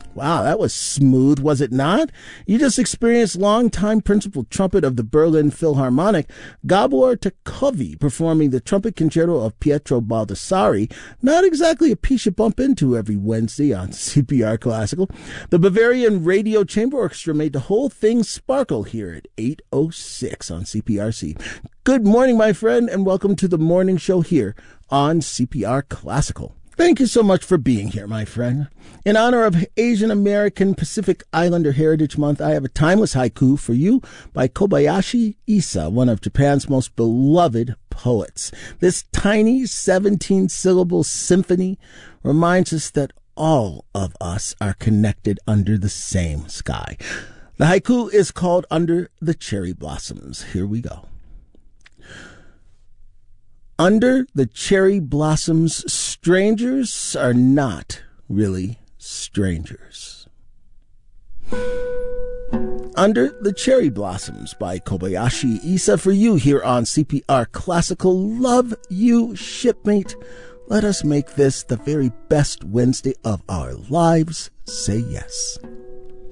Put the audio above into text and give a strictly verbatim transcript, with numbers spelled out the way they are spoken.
Wow, that was smooth, was it not? You just experienced longtime principal trumpet of the Berlin Philharmonic, Gabor Takovi, performing the trumpet concerto of Pietro Baldassari, not exactly a piece you bump into every Wednesday on C P R Classical. The Bavarian Radio Chamber Orchestra made the whole thing sparkle here at eight oh six on C P R C. Good morning, my friend, and welcome to the morning show here on C P R Classical. Thank you so much for being here, my friend. In honor of Asian American Pacific Islander Heritage Month, I have a timeless haiku for you by Kobayashi Isa, one of Japan's most beloved poets. This tiny seventeen-syllable symphony reminds us that all of us are connected under the same sky. The haiku is called Under the Cherry Blossoms. Here we go. Under the cherry blossoms, strangers are not really strangers. Under the Cherry Blossoms by Kobayashi Isa for you here on C P R Classical. Love you, shipmate. Let us make this the very best Wednesday of our lives. Say yes.